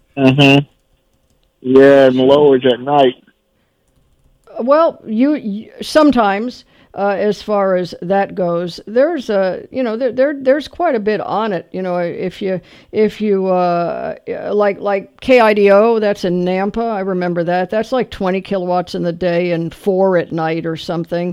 Mm-hmm. Yeah, and lowered at night. Well, you sometimes, as far as that goes, there's there's quite a bit on it. If you like KIDO, that's in Nampa. I remember that. That's like 20 kilowatts in the day and 4 at night or something.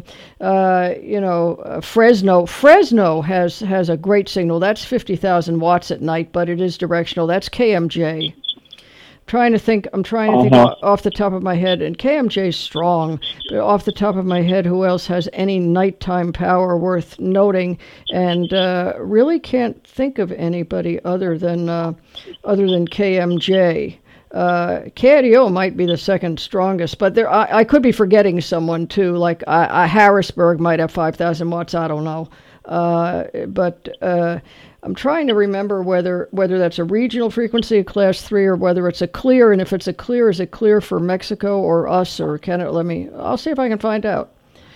Fresno has a great signal. That's 50,000 watts at night, but it is directional. That's KMJ. I'm trying to think off the top of my head, and KMJ's strong, but off the top of my head, who else has any nighttime power worth noting? And really can't think of anybody other than KMJ. KIDO might be the second strongest, but I could be forgetting someone too. Like Harrisburg might have 5,000 watts. I don't know, but. I'm trying to remember whether that's a regional frequency, a class 3, or whether it's a clear. And if it's a clear, is it clear for Mexico or us, or can it? I'll see if I can find out.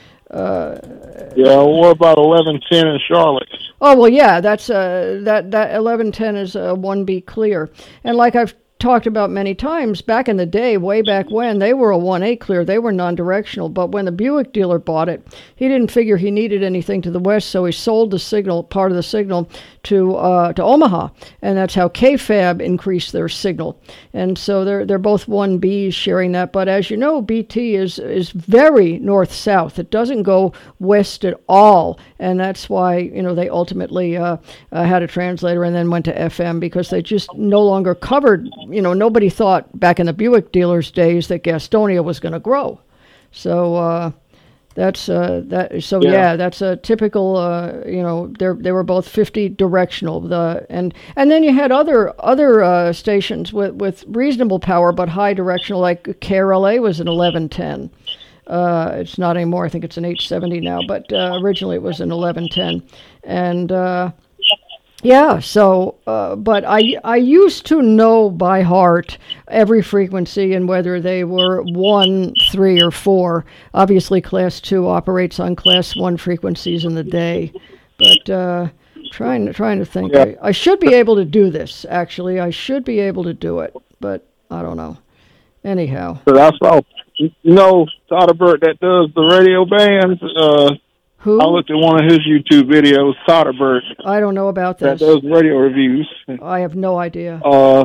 Yeah, what about 1110 in Charlotte? Oh well, yeah, that's that 1110 is a 1B clear, and like I've talked about many times, back in the day, way back when, they were a 1A clear. They were non-directional. But when the Buick dealer bought it, he didn't figure he needed anything to the west, so he sold the signal, part of the signal, to Omaha, and that's how KFAB increased their signal. And so they're both 1Bs sharing that. But as you know, BT is very north-south. It doesn't go west at all, and that's why they ultimately had a translator and then went to FM, because they just no longer covered. Nobody thought back in the Buick dealers' days that Gastonia was going to grow. So that's that. So yeah, that's a typical. They were both 50 directional. And then you had other stations with reasonable power but high directional, like KRLA was an 1110. It's not anymore. I think it's an 870 now, but originally it was an 1110, and. Yeah, so, but I used to know by heart every frequency and whether they were 1, 3, or 4. Obviously, Class 2 operates on Class 1 frequencies in the day, but trying to think. Yeah. I should be able to do this, actually. I should be able to do it, but I don't know. Anyhow. So that's all. Soderbergh that does the radio bands, Who? I looked at one of his YouTube videos, Soderbergh. I don't know about this. That does radio reviews. I have no idea.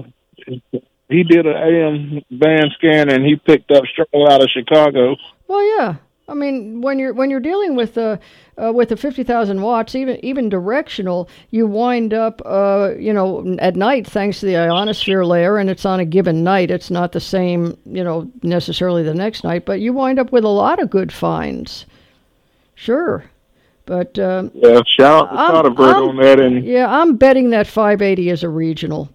He did an AM band scan, and he picked up Struggle out of Chicago. Well, yeah. I mean, when you're dealing with the 50,000 watts, even directional, you wind up, at night, thanks to the ionosphere layer, and it's on a given night. It's not the same, necessarily the next night, but you wind up with a lot of good finds. Sure, but shout out to Soderbergh on that. And I'm betting that 580 is a regional.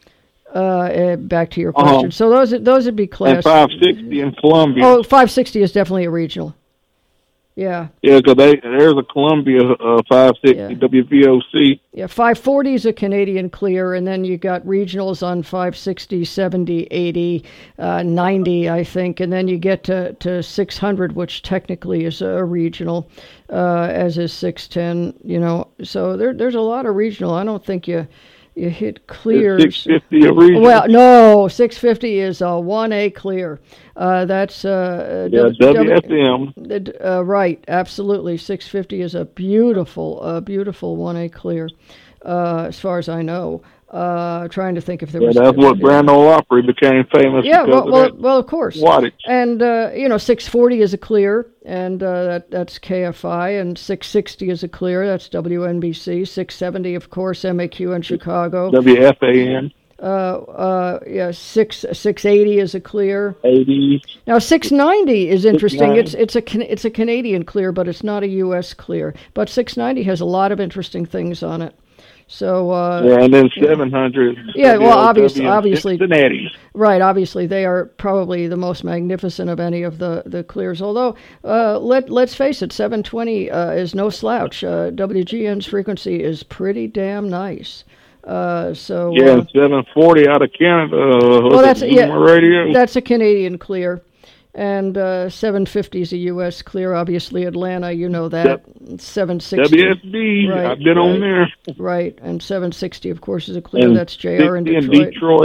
Back to your question. So those would be class. And 560 in Columbia. Oh, 560 is definitely a regional. Yeah. Yeah, because there's a Columbia 560 WVOC. Yeah, 540 is a Canadian clear, and then you got regionals on 560, 70, 80, 90, I think, and then you get to 600, which technically is a regional, as is 610. So there's a lot of regional. I don't think you hit clears. 650 a regional. Well, no, 650 is a 1A clear. That's WSM. Right, absolutely. 650 is a beautiful 1A clear, as far as I know. Trying to think if there was. Yeah, that's what Grand Ole Opry became famous. Yeah, well, of course. Wattage. And 640 is a clear, and that's KFI, and 660 is a clear. That's WNBC. 670, of course, MAQ in Chicago. WFAN. 680 is a clear. 80. Now 690 is interesting. It's a Canadian clear, but it's not a U.S. clear. But 690 has a lot of interesting things on it. So and then 700. Yeah, well, obviously, Cincinnati. Right. Obviously, they are probably the most magnificent of any of the clears. Although, let's face it, 720 is no slouch. WGN's frequency is pretty damn nice. 740 out of Canada. Well, that's radio. That's a Canadian clear. And 750 is a U.S. clear, obviously. Atlanta, you know that. 760. WSB, I've been on there. Right, and 760, of course, is a clear. That's JR in Detroit.